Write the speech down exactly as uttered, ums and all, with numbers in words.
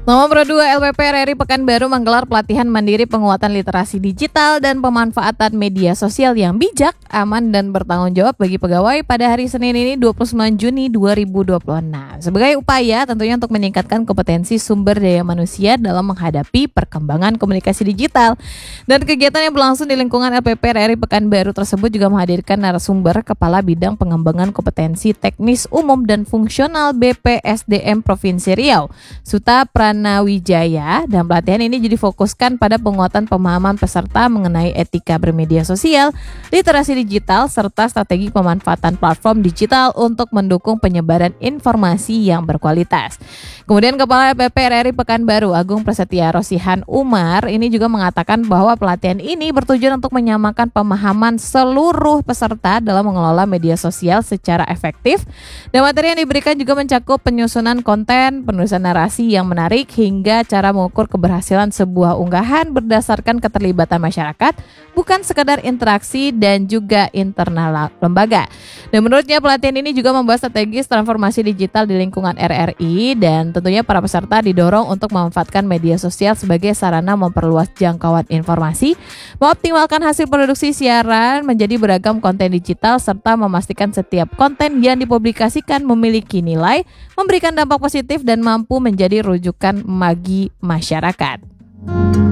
Nomor dua, L P P R R I Pekanbaru menggelar pelatihan mandiri penguatan literasi digital dan pemanfaatan media sosial yang bijak, aman, dan bertanggung jawab bagi pegawai pada hari Senin ini dua puluh sembilan Juni dua ribu dua puluh enam. Sebagai upaya tentunya untuk meningkatkan kompetensi sumber daya manusia dalam menghadapi perkembangan komunikasi digital. Dan kegiatan yang berlangsung di lingkungan L P P R R I Pekanbaru tersebut juga menghadirkan narasumber Kepala Bidang Pengembangan Kompetensi Teknis Umum dan Fungsional B P S D M Provinsi Riau, Suta Pranawijaya, dan pelatihan ini jadi fokuskan pada penguatan pemahaman peserta mengenai etika bermedia sosial, literasi digital, serta strategi pemanfaatan platform digital untuk mendukung penyebaran informasi yang berkualitas. Kemudian Kepala L P P R R I Pekanbaru Agung Prasetya Rosihan Umar ini juga mengatakan bahwa pelatihan ini bertujuan untuk menyamakan pemahaman seluruh peserta dalam mengelola media sosial secara efektif, dan materi yang diberikan juga mencakup penyusunan konten, penulisan narasi yang menarik, hingga cara mengukur keberhasilan sebuah unggahan berdasarkan keterlibatan masyarakat, bukan sekadar interaksi dan juga internal lembaga. Dan menurutnya pelatihan ini juga membahas strategis transformasi digital di lingkungan R R I, dan tentunya para peserta didorong untuk memanfaatkan media sosial sebagai sarana memperluas jangkauan informasi, mengoptimalkan hasil produksi siaran menjadi beragam konten digital, serta memastikan setiap konten yang dipublikasikan memiliki nilai, memberikan dampak positif, dan mampu menjadi rujukan bagi masyarakat.